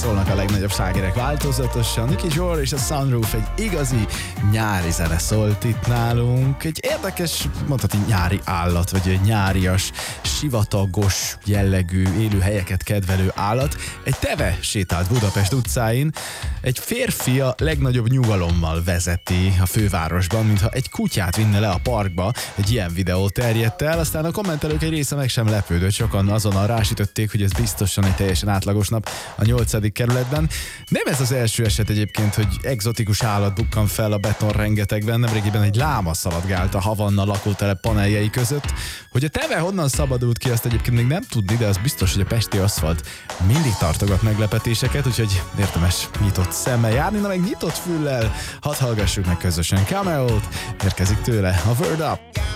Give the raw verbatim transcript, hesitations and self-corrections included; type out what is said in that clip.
szólnak a legnagyobb slágerek változatosan. Nicky Joel és a Sunroof, egy igazi nyári zene szólt itt nálunk. Egy érdekes, mondhatni nyári állat, vagy egy nyárias, sivatagos jellegű élőhelyeket kedvelő állat. Egy teve sétált Budapest utcáin. Egy férfi a legnagyobb nyugalommal vezeti a fővárosban, mintha egy kutyát vinne le a parkba. Egy ilyen videó terjedt el, aztán a kommentelők egy része meg sem lepődött, sokan azonnal rásütötték, hogy ez biztosan egy teljesen átlagos nap a nyolcadik kerületben. Nem ez az első eset egyébként, hogy egzotikus állat bukkan fel a beton rengetegben. Nemrégiben egy láma szaladgált a Havanna lakótelep paneljei között. Hogy a teve honnan szabadult ki, azt egyébként még nem tudni, de az biztos, hogy a pesti aszfalt mindig tartogat meglepetéseket, úgyhogy érdemes nyitott szemmel járni, na meg nyitott füllel. Hadd hallgassuk meg közösen Cameo-t, érkezik tőle a Word Up.